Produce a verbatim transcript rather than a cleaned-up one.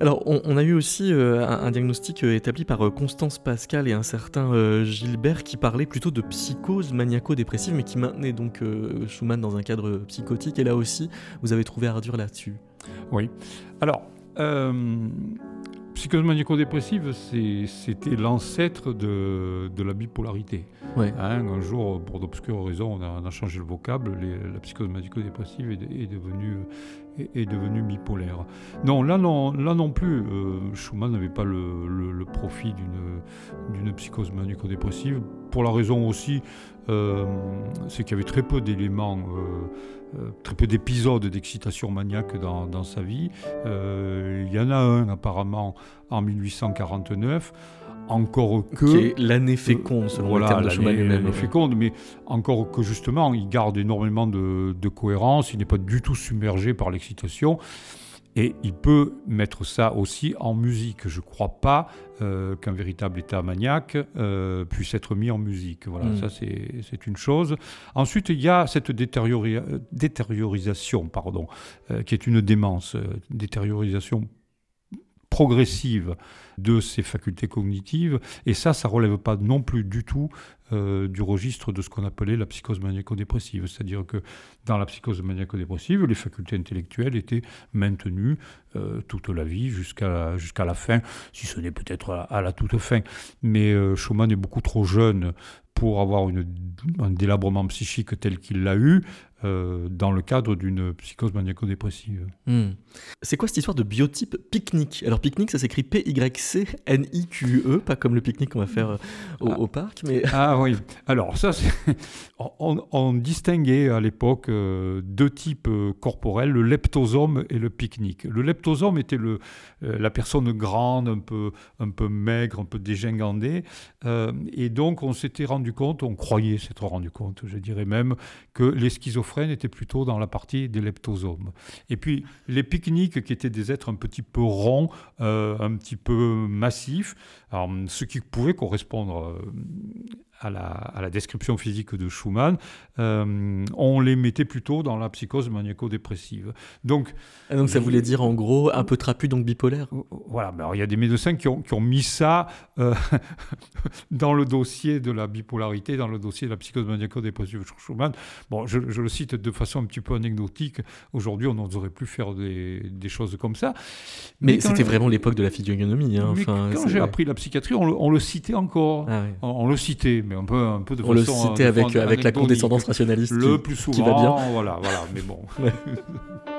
Alors, on, on a eu aussi euh, un, un diagnostic euh, établi par euh, Constance Pascal et un certain euh, Gilbert qui parlait plutôt de psychose maniaco-dépressive, mais qui maintenait donc euh, Schumann dans un cadre psychotique. Et là aussi, vous avez trouvé ardure là-dessus. Oui. Alors, euh, psychose maniaco-dépressive, c'est, c'était l'ancêtre de, de la bipolarité. Ouais. Hein, un jour, pour d'obscures raisons, on a, on a changé le vocable. Les, la psychose maniaco-dépressive est, est devenue est, est devenue bipolaire. Non, là non, là non plus. Euh, Schumann n'avait pas le, le, le profil d'une, d'une psychose maniaco-dépressive. Pour la raison aussi, euh, c'est qu'il y avait très peu d'éléments. Euh, Euh, très peu d'épisodes d'excitation maniaque dans, dans sa vie. Euh, il y en a un apparemment en dix-huit cent quarante-neuf, encore que... Qui est l'année féconde, selon voilà, le terme de Schumann l'année, lui-même. l'année féconde, mais encore que justement, il garde énormément de, de cohérence, il n'est pas du tout submergé par l'excitation. Et il peut mettre ça aussi en musique. Je ne crois pas euh, qu'un véritable état maniaque euh, puisse être mis en musique. Voilà, mmh. ça c'est, c'est une chose. Ensuite, il y a cette détériori- détériorisation, pardon, euh, qui est une démence, euh, détériorisation progressive de ses facultés cognitives. Et ça, ça ne relève pas non plus du tout euh, du registre de ce qu'on appelait la psychose maniaco-dépressive. C'est-à-dire que dans la psychose maniaco-dépressive, les facultés intellectuelles étaient maintenues euh, toute la vie jusqu'à la, jusqu'à la fin, si ce n'est peut-être à, à la toute fin. Mais euh, Schumann est beaucoup trop jeune pour avoir une, un délabrement psychique tel qu'il l'a eu euh, dans le cadre d'une psychose maniaco-dépressive. Mmh. C'est quoi cette histoire de biotype pique-nique ? Alors pique-nique, ça s'écrit P Y C N I Q E, pas comme le pique-nique qu'on va faire euh, au, ah. au parc, mais... Ah oui, alors ça, c'est... on, on distinguait à l'époque euh, deux types euh, corporels, le leptosome et le pique-nique. Le leptosome était le, euh, la personne grande, un peu, un peu maigre, un peu dégingandée, euh, et donc on s'était rendu compte, on croyait s'être rendu compte, je dirais même, que les schizophrènes étaient plutôt dans la partie des leptosomes. Et puis les pique-niques, qui étaient des êtres un petit peu ronds, euh, un petit peu massifs, alors, ce qui pouvait correspondre euh, à la, à la description physique de Schumann, euh, on les mettait plutôt dans la psychose maniaco-dépressive. Donc, ah donc ça voulait dire en gros un peu trapu, donc bipolaire. Voilà, ben alors, il y a des médecins qui ont, qui ont mis ça euh, dans le dossier de la bipolarité, dans le dossier de la psychose maniaco-dépressive de Schumann. Bon, je, je le cite de façon un petit peu anecdotique. Aujourd'hui, on n'oserait plus faire des, des choses comme ça. Mais, mais c'était je... vraiment l'époque de la physiognomie. Hein, mais enfin, quand c'est... j'ai appris la psychiatrie, on le, on le citait encore. Ah, oui. on, on le citait, mais un peu, un peu de on façon... On le citait avec, avec la condescendance rationaliste le qui, plus souvent, qui va bien. Voilà, voilà, mais bon...